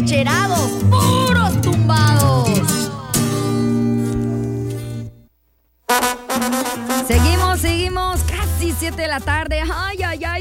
lecherados, puros tumbados. Seguimos, casi 7 de la tarde. Ay,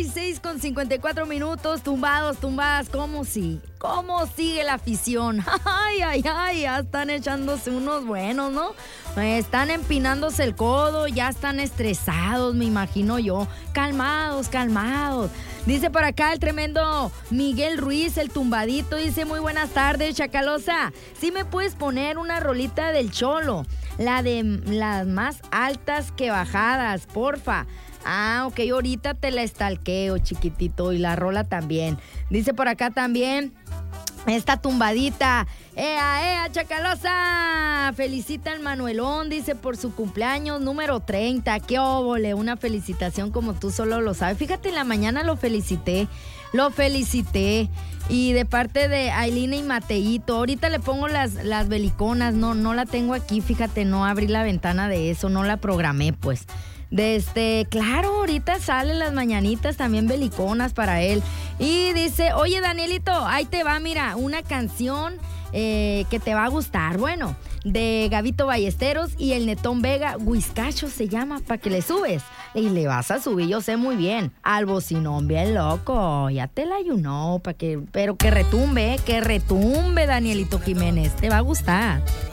6:54, tumbadas. ¿Cómo sigue la afición? Ay, ya están echándose unos buenos, ¿no? Están empinándose el codo, ya están estresados, me imagino yo. Calmados. Dice por acá el tremendo Miguel Ruiz, el tumbadito, dice: muy buenas tardes, Chacalosa. ¿Sí me puedes poner una rolita del Cholo? La de las más altas que bajadas, porfa. Ok, ahorita te la estalqueo, chiquitito, y la rola también. Dice por acá también esta tumbadita: ¡Ea, Chacalosa! Felicita al Manuelón, dice, por su cumpleaños número 30. ¡Qué óvole! Una felicitación como tú solo lo sabes. Fíjate, en la mañana lo felicité. Y de parte de Ailina y Mateito, ahorita le pongo las beliconas. No la tengo aquí, fíjate, no abrí la ventana de eso, no la programé, pues. Claro, ahorita salen las mañanitas también beliconas para él. Y dice: oye, Danielito, ahí te va, mira, una canción que te va a gustar. Bueno, de Gabito Ballesteros y el Netón Vega, Huizcacho se llama, para que le subes. Y le vas a subir, yo sé muy bien, al bocinón bien loco. Ya te la ayunó, pero que retumbe, Danielito Jiménez, te va a gustar.